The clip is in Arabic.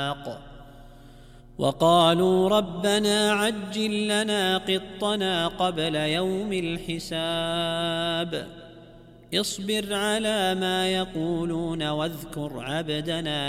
وقالوا ربنا عجل لنا قطنا قبل يوم الحساب اصبر على ما يقولون واذكر عبدنا